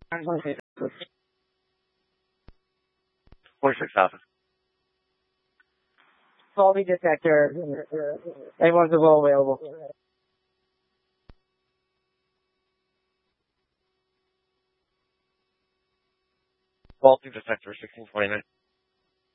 46 office. Faulty detector. Everyone's well available. Faulty detector 1629.